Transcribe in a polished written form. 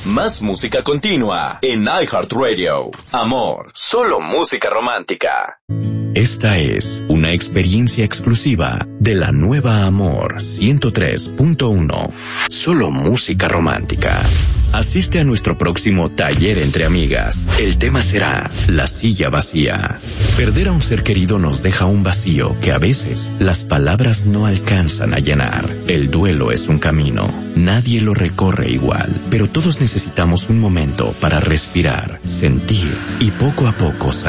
Más música continua en iHeartRadio. Amor, solo música romántica. Esta es una experiencia exclusiva de la nueva Amor 103.1. Solo música romántica. Asiste a nuestro próximo taller entre amigas. El tema será la silla vacía. Perder a un ser querido nos deja un vacío que a veces las palabras no alcanzan a llenar. El duelo es un camino. Nadie lo recorre igual, pero todos necesitamos un momento para respirar, sentir y poco a poco sanar.